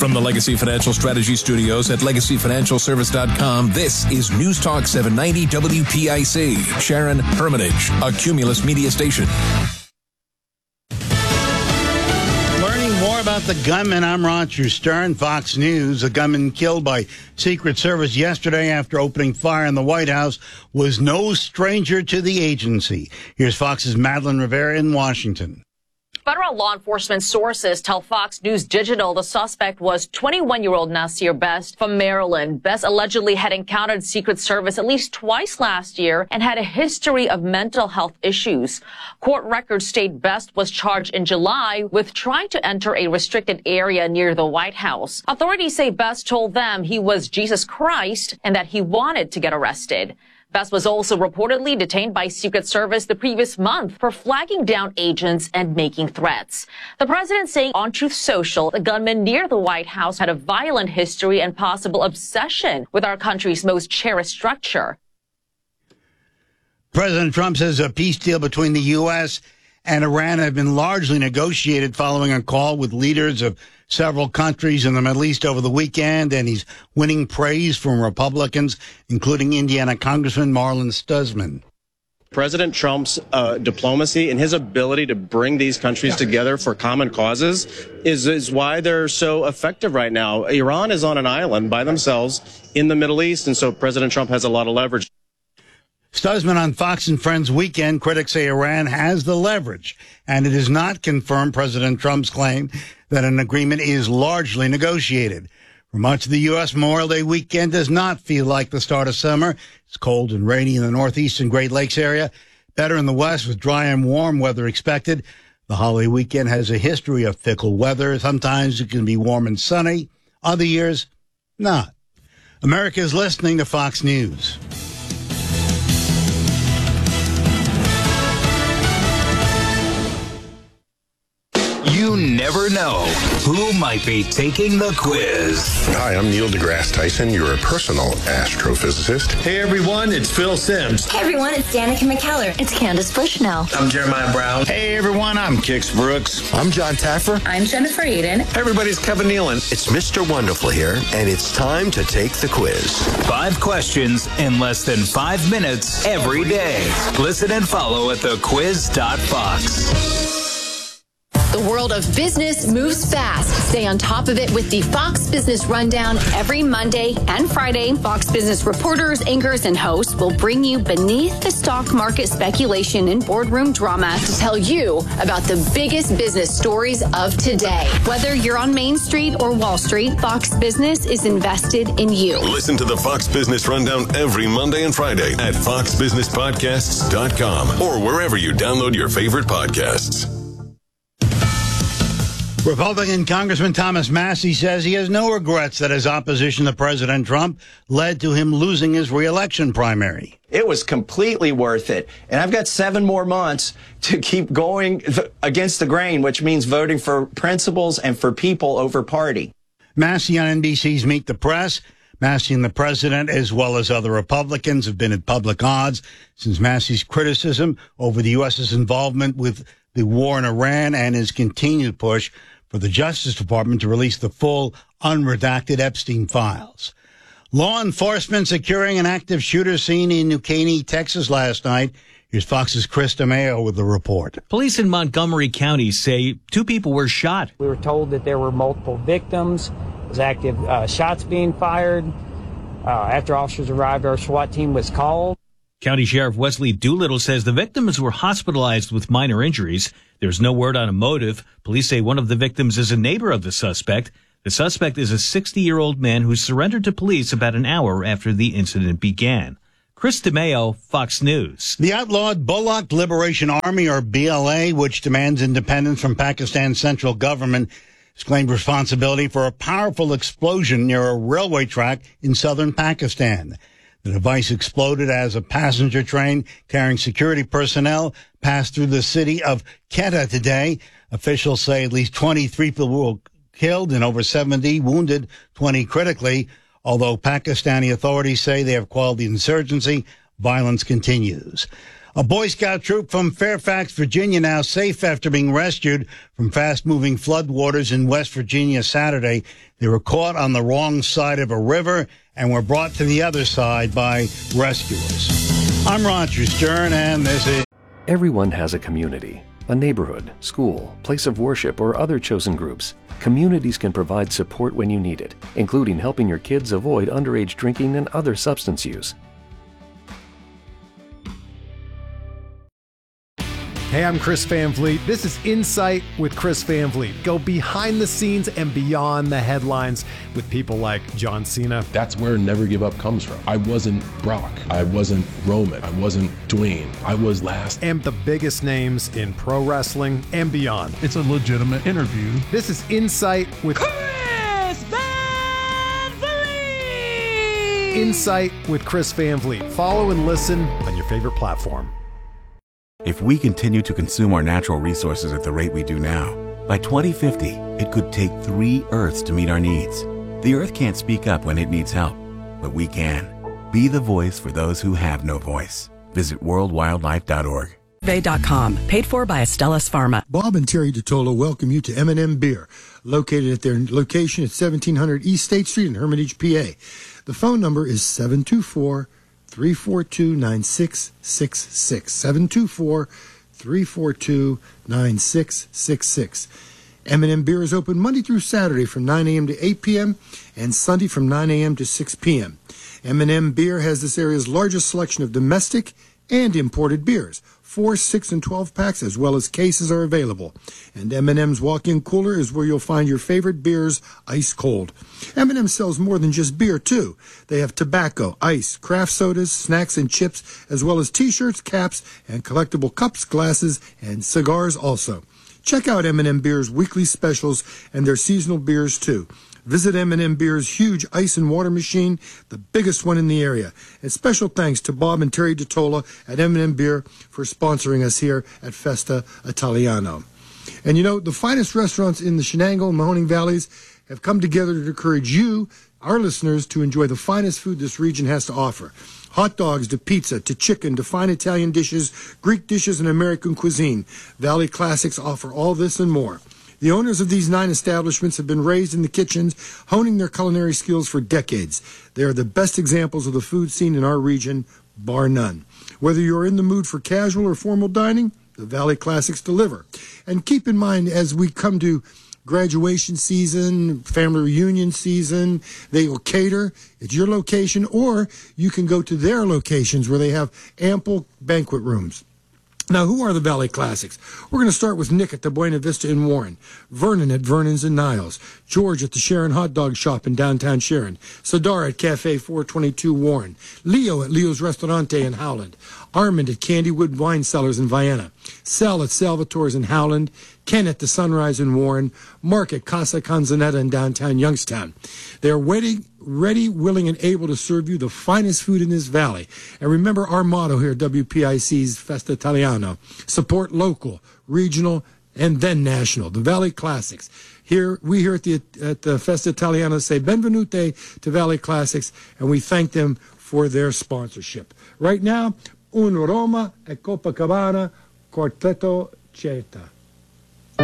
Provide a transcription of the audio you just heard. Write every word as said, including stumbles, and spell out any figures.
From the Legacy Financial Strategy Studios at legacy financial service dot com, this is News Talk seven ninety W P I C. Sharon Hermitage, a Cumulus media station. Learning more about the gunman, I'm Roger Stern, Fox News. A gunman killed by Secret Service yesterday after opening fire in the White House was no stranger to the agency. Here's Fox's Madeline Rivera in Washington. Federal law enforcement sources tell Fox News Digital the suspect was twenty-one-year-old Nasir Best from Maryland. Best allegedly had encountered Secret Service at least twice last year and had a history of mental health issues. Court records state Best was charged in July with trying to enter a restricted area near the White House. Authorities say Best told them he was Jesus Christ and that he wanted to get arrested. Best was also reportedly detained by Secret Service the previous month for flagging down agents and making threats. The president saying on Truth Social, the gunman near the White House had a violent history and possible obsession with our country's most cherished structure. President Trump says a peace deal between the U S and Iran have been largely negotiated following a call with leaders of several countries in the Middle East over the weekend, and he's winning praise from Republicans, including Indiana Congressman Marlin Stutzman. President Trump's uh, diplomacy and his ability to bring these countries together for common causes is, is why they're so effective right now. Iran is on an island by themselves in the Middle East, and so President Trump has a lot of leverage. Stutzman on Fox and Friends Weekend, critics say Iran has the leverage, and it does not confirm President Trump's claim that an agreement is largely negotiated. For much of the U S, Memorial Day weekend does not feel like the start of summer. It's cold and rainy in the northeastern Great Lakes area, better in the west with dry and warm weather expected. The holiday weekend has a history of fickle weather. Sometimes it can be warm and sunny, other years, not. America is listening to Fox News. You never know who might be taking the quiz. Hi, I'm Neil deGrasse Tyson, your personal astrophysicist. Hey everyone, it's Phil Simms. Hey everyone, it's Danica McKellar. It's Candace Bushnell. I'm Jeremiah Brown. Hey everyone, I'm Kix Brooks. I'm John Taffer. I'm Jennifer Eden. Hey everybody, it's Kevin Nealon. It's Mister Wonderful here, and it's time to take the quiz. Five questions in less than five minutes every day. Listen and follow at the quiz dot fox. The world of business moves fast. Stay on top of it with the Fox Business Rundown every Monday and Friday. Fox Business reporters, anchors, and hosts will bring you beneath the stock market speculation and boardroom drama to tell you about the biggest business stories of today. Whether you're on Main Street or Wall Street, Fox Business is invested in you. Listen to the Fox Business Rundown every Monday and Friday at fox business podcasts dot com or wherever you download your favorite podcasts. Republican Congressman Thomas Massie says he has no regrets that his opposition to President Trump led to him losing his reelection primary. It was completely worth it. And I've got seven more months to keep going against the grain, which means voting for principles and for people over party. Massie on N B C's Meet the Press. Massie and the president, as well as other Republicans, have been at public odds since Massie's criticism over the U S's involvement with the war in Iran and his continued push for the Justice Department to release the full, unredacted Epstein files. Law enforcement securing an active shooter scene in New Caney, Texas last night. Here's Fox's Chris DeMeo with the report. Police in Montgomery County say two people were shot. We were told that there were multiple victims. There was active uh, shots being fired. Uh, after officers arrived, our SWAT team was called. County Sheriff Wesley Doolittle says the victims were hospitalized with minor injuries. There's no word on a motive. Police say one of the victims is a neighbor of the suspect. The suspect is a sixty-year-old man who surrendered to police about an hour after the incident began. Chris DeMeo, Fox News. The outlawed Bullock Liberation Army, or B L A, which demands independence from Pakistan's central government, has claimed responsibility for a powerful explosion near a railway track in southern Pakistan. The device exploded as a passenger train carrying security personnel passed through the city of Quetta today. Officials say at least twenty-three people were killed and over seventy wounded, twenty critically. Although Pakistani authorities say they have quelled the insurgency, violence continues. A Boy Scout troop from Fairfax, Virginia, now safe after being rescued from fast-moving floodwaters in West Virginia Saturday. They were caught on the wrong side of a river and were brought to the other side by rescuers. I'm Roger Stern, and this is... Everyone has a community, a neighborhood, school, place of worship, or other chosen groups. Communities can provide support when you need it, including helping your kids avoid underage drinking and other substance use. Hey, I'm Chris Van Vliet. This is Insight with Chris Van Vliet. Go behind the scenes and beyond the headlines with people like John Cena. That's where Never Give Up comes from. I wasn't Brock. I wasn't Roman. I wasn't Dwayne. I was last. And the biggest names in pro wrestling and beyond. It's a legitimate interview. This is Insight with Chris Van Vliet. Insight with Chris Van Vliet. Follow and listen on your favorite platform. If we continue to consume our natural resources at the rate we do now, by twenty fifty, it could take three Earths to meet our needs. The Earth can't speak up when it needs help, but we can. Be the voice for those who have no voice. Visit world wildlife dot org. dot com, paid for by Astellas Pharma. Bob and Terry DeTola welcome you to M and M Beer, located at their location at seventeen hundred East State Street in Hermitage, P A. The phone number is seven two four, three four two, nine six six six. seven two four, three four two, nine six six six. M and M Beer is open Monday through Saturday from nine a.m. to eight p.m. and Sunday from nine a.m. to six p.m. M and M Beer has this area's largest selection of domestic and imported beers. Four, six, and twelve packs, as well as cases, are available. And M and M's walk-in cooler is where you'll find your favorite beers ice cold. M and M sells more than just beer, too. They have tobacco, ice, craft sodas, snacks, and chips, as well as T-shirts, caps, and collectible cups, glasses, and cigars also. Check out M and M Beer's weekly specials and their seasonal beers, too. Visit M and M Beer's huge ice and water machine, the biggest one in the area. And special thanks to Bob and Terry DeTola at M and M Beer for sponsoring us here at Festa Italiano. And you know, the finest restaurants in the Shenango and Mahoning Valleys have come together to encourage you, our listeners, to enjoy the finest food this region has to offer. Hot dogs to pizza to chicken to fine Italian dishes, Greek dishes, and American cuisine. Valley Classics offer all this and more. The owners of these nine establishments have been raised in the kitchens, honing their culinary skills for decades. They are the best examples of the food scene in our region, bar none. Whether you're in the mood for casual or formal dining, the Valley Classics deliver. And keep in mind, as we come to graduation season, family reunion season, they will cater at your location, or you can go to their locations where they have ample banquet rooms. Now, who are the Valley Classics? We're going to start with Nick at the Buena Vista in Warren, Vernon at Vernon's in Niles, George at the Sharon Hot Dog Shop in downtown Sharon, Sadar at Cafe four twenty-two Warren, Leo at Leo's Restaurante in Howland, Armand at Candywood Wine Cellars in Vienna, Sal at Salvatore's in Howland, Ken at the Sunrise in Warren, Mark at Casa Canzonetta in downtown Youngstown. They are ready, ready, willing, and able to serve you the finest food in this valley. And remember our motto here at W P I C's Festa Italiano: support local, regional, and then national. The Valley Classics. Here, we here at the at the Festa Italiano say benvenute to Valley Classics, and we thank them for their sponsorship. Right now, Un Roma e Copacabana, Quartetto Ceta.